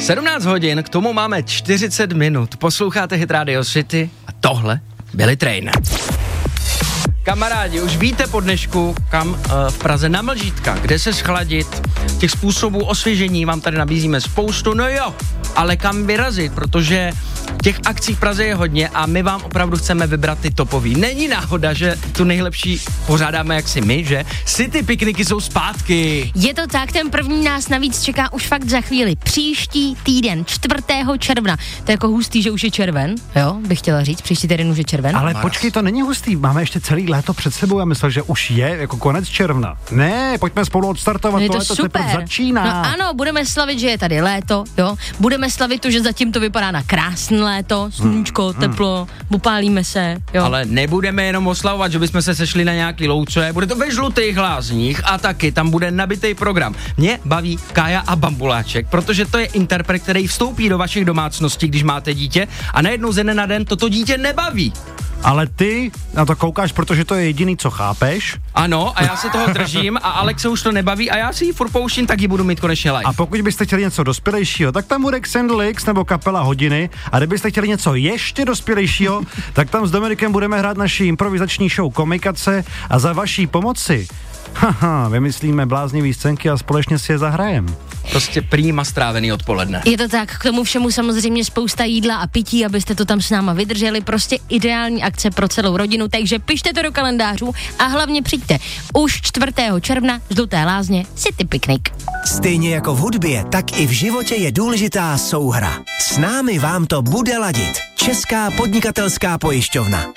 17 hodin, k tomu máme 40 minut. Posloucháte Hit Radio City a tohle byly Train. Kamarádi, už víte po dnešku, kam v Praze na Mlžítka, kde se schladit. Těch způsobů osvěžení vám tady nabízíme spoustu, no jo, ale kam vyrazit, protože těch akcí v Praze je hodně a my vám opravdu chceme vybrat ty topový. Není náhoda, že tu nejlepší pořádáme jaksi my, že? City pikniky jsou zpátky. Je to tak, ten první nás navíc čeká už fakt za chvíli. Příští týden, 4. června. To je jako hustý, že už je červen, jo, bych chtěla říct, příští týden už je červen. Ale počkej, to není hustý, máme ještě celý léto před sebou, já myslel, že už je jako konec června. Ne, pojďme spolu odstartovat, no, to léto teprve začíná. No ano, budeme slavit, že je tady léto, jo, budeme slavit to, že zatím to vypadá na krásné léto, sluníčko, teplo, upálíme se, jo. Ale nebudeme jenom oslavovat, že bychom se sešli na nějaký louce, bude to ve Žlutých Lázních a taky tam bude nabitý program. Mě baví Kája a Bambuláček, protože to je interpret, který vstoupí do vašich domácností, když máte dítě a najednou ze dne na den toto dítě nebaví. Ale ty na to koukáš, protože to je jediný, co chápeš. Ano, a já se toho držím a Alexe už to nebaví a já si ji furt pouštím, tak ji budu mít konečně live. A pokud byste chtěli něco dospělejšího, tak tam bude Xendlix nebo kapela Hodiny. A kdybyste chtěli něco ještě dospělejšího, tak tam s Dominikem budeme hrát naši improvizační show Komikace a za vaší pomoci vymyslíme bláznivý scénky a společně si je zahrajem. Prostě prýma strávený odpoledne. Je to tak, k tomu všemu samozřejmě spousta jídla a pití, abyste to tam s náma vydrželi, prostě ideální akce pro celou rodinu, takže pište to do kalendářů a hlavně přijďte. Už 4. června Žluté Lázně City Picnic. Stejně jako v hudbě, tak i v životě je důležitá souhra. S námi vám to bude ladit. Česká podnikatelská pojišťovna.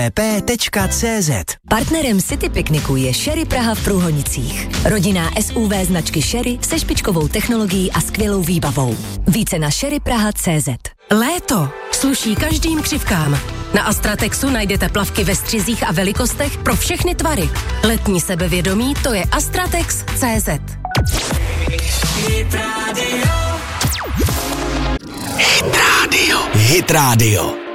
čpp.cz. Partnerem City Pikniku je Sherry Praha v Průhonicích. Rodinná SUV značky Sherry se špičkovou technologií a skvělou výbavou. Více na sherrypraha.cz. Léto sluší každým křivkám. Na Astratexu najdete plavky ve střizích a velikostech pro všechny tvary. Letní sebevědomí, to je Astratex.cz. Hit Radio. Hit Radio.